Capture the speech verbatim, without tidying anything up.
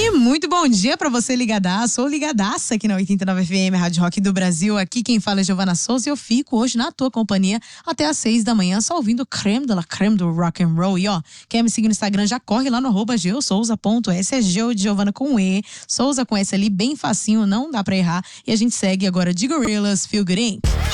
E muito bom dia pra você ligadaço ou ligadaça aqui na oitenta e nove F M, Rádio Rock do Brasil. Aqui quem fala é Giovana Souza e eu fico hoje na tua companhia até às seis da manhã, só ouvindo creme de la creme do rock and roll. E ó, quer me seguir no Instagram, já corre lá no arroba geosouza.s, é Geo de Giovana com E, Souza com S ali, bem facinho, não dá pra errar. E a gente segue agora de Gorillaz, Feel Good Inc